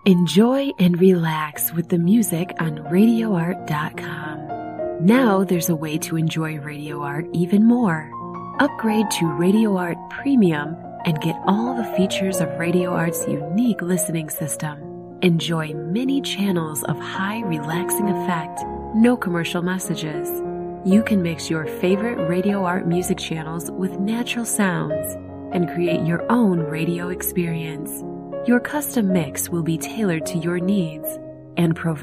Enjoy and relax with the music on RadioArt.com. Now there's a way to enjoy Radio Art even more. Upgrade to Radio Art Premium and get all the features of Radio Art's unique listening system. Enjoy many channels of high relaxing effect, no commercial messages. You can mix your favorite Radio Art music channels with natural sounds and create your own radio experience. Your custom mix will be tailored to your needs and provide